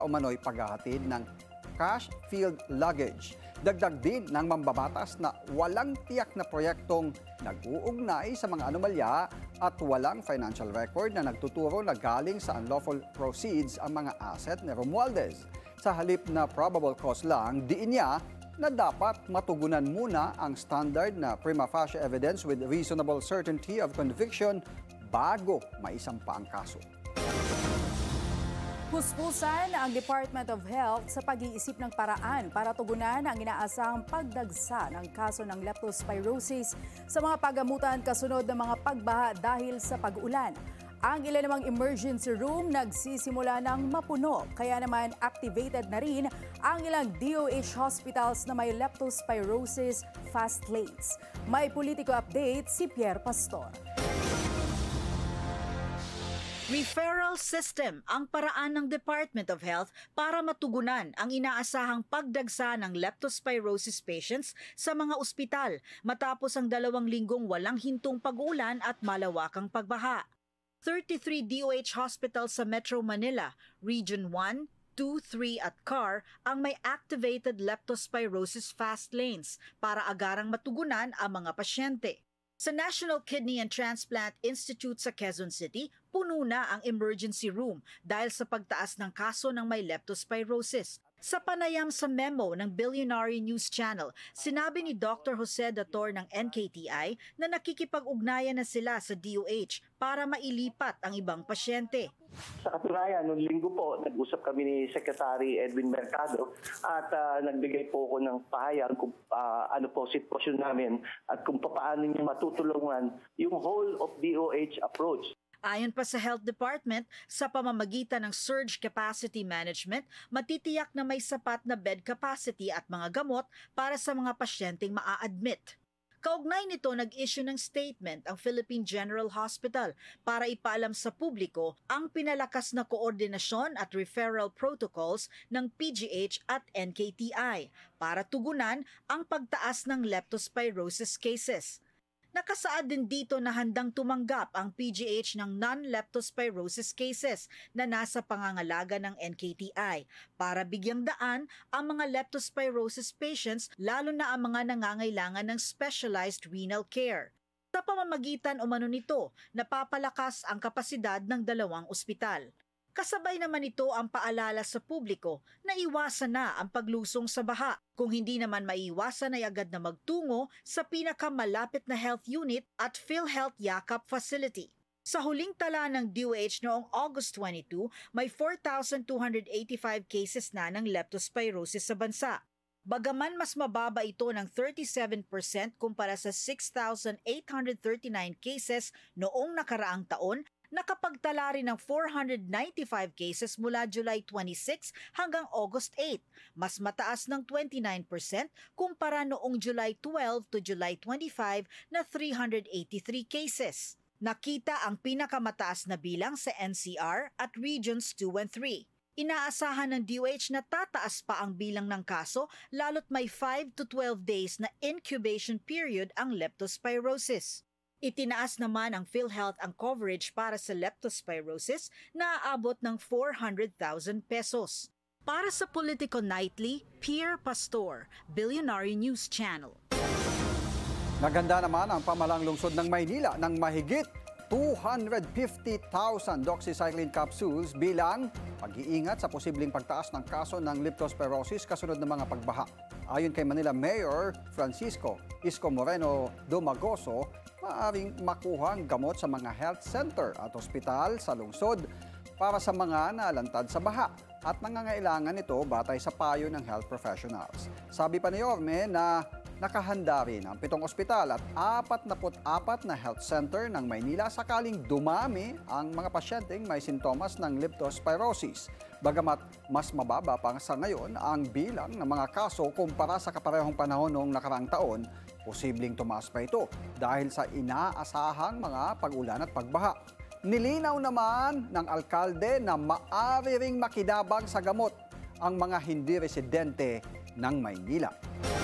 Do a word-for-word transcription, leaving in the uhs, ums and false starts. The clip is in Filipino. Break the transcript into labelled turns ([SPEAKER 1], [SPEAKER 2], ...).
[SPEAKER 1] umano'y paghahatid ng cash field luggage. Dagdag din ng mambabatas na walang tiyak na proyektong nag-uugnay sa mga anomalya at walang financial record na nagtuturo na galing sa unlawful proceeds ang mga asset ni Romualdez. Sa halip na probable cause lang, diin niya na dapat matugunan muna ang standard na prima facie evidence with reasonable certainty of conviction bago maisampa ang kaso.
[SPEAKER 2] Puspusan ang Department of Health sa pag-iisip ng paraan para tugunan ang inaasahang pagdagsa ng kaso ng leptospirosis sa mga pagamutan kasunod ng mga pagbaha dahil sa pag-ulan. Ang ilan namang emergency room nagsisimula ng mapuno, kaya naman activated na rin ang ilang D O H hospitals na may leptospirosis fast lanes. May politiko update si Pierre Pastor.
[SPEAKER 3] Referral system ang paraan ng Department of Health para matugunan ang inaasahang pagdagsa ng leptospirosis patients sa mga ospital matapos ang dalawang linggong walang hintong pag-ulan at malawakang pagbaha. thirty-three D O H hospitals sa Metro Manila, Region one, two, three at C A R ang may activated leptospirosis fast lanes para agarang matugunan ang mga pasyente. Sa National Kidney and Transplant Institute sa Quezon City, puno na ang emergency room dahil sa pagtaas ng kaso ng may leptospirosis. Sa panayam sa memo ng Billionary News Channel, sinabi ni Doctor Jose Dator ng N K T I na nakikipag-ugnayan na sila sa D O H para mailipat ang ibang pasyente.
[SPEAKER 4] Sa katunayan, noong linggo po, nag-usap kami ni Secretary Edwin Mercado at uh, nagbigay po ako ng pahayag kung uh, ano po sitwasyon namin at kung paano niya matutulungan yung whole of D O H approach.
[SPEAKER 3] Ayon pa sa Health Department, sa pamamagitan ng surge capacity management, matitiyak na may sapat na bed capacity at mga gamot para sa mga pasyenteng maa-admit. Kaugnay nito, nag-issue ng statement ang Philippine General Hospital para ipaalam sa publiko ang pinalakas na koordinasyon at referral protocols ng P G H at N K T I para tugunan ang pagtaas ng leptospirosis cases. Nakasaad din dito na handang tumanggap ang P G H ng non-leptospirosis cases na nasa pangangalaga ng N K T I para bigyang daan ang mga leptospirosis patients, lalo na ang mga nangangailangan ng specialized renal care. Sa pamamagitan umano nito, napapalakas ang kapasidad ng dalawang ospital. Kasabay naman ito ang paalala sa publiko na iwasan na ang paglusong sa baha. Kung hindi naman maiwasan ay agad na magtungo sa pinakamalapit na health unit at PhilHealth Yakap facility. Sa huling tala ng D O H noong August twenty-two, may four thousand two hundred eighty-five cases na ng leptospirosis sa bansa. Bagaman mas mababa ito ng thirty-seven percent kumpara sa six thousand eight hundred thirty-nine cases noong nakaraang taon, nakapagtala rin ng four hundred ninety-five cases mula July twenty-six hanggang August eight, mas mataas ng twenty-nine percent kumpara noong July twelve to July twenty-five na three hundred eighty-three cases. Nakita ang pinakamataas na bilang sa N C R at Regions two and three. Inaasahan ng D O H na tataas pa ang bilang ng kaso lalo't may five to twelve days na incubation period ang leptospirosis. Itinaas naman ang PhilHealth ang coverage para sa leptospirosis na aabot ng four hundred thousand pesos. Para sa Politico Nightly, Pierre Pastor, Billionary News Channel.
[SPEAKER 1] Naganda naman ang pamalang lungsod ng Maynila ng mahigit two hundred fifty thousand doxycycline capsules bilang pag-iingat sa posibleng pagtaas ng kaso ng leptospirosis kasunod ng mga pagbaha. Ayon kay Manila Mayor Francisco Isko Moreno Domagoso, maaaring makuha ang gamot sa mga health center at ospital sa lungsod para sa mga nalantad sa baha at nangangailangan ito batay sa payo ng health professionals. Sabi pa ni Yorme na nakahanda rin ang pitong ospital at apat na apat na health center ng Maynila sakaling dumami ang mga pasyenteng may sintomas ng leptospirosis. Bagamat mas mababa pa sa ngayon ang bilang ng mga kaso kumpara sa kaparehong panahon noong nakaraang taon, posibleng tumaas pa ito dahil sa inaasahang mga pag-ulan at pagbaha. Nilinaw naman ng alkalde na maaari ring makinabang sa gamot ang mga hindi residente ng Maynila.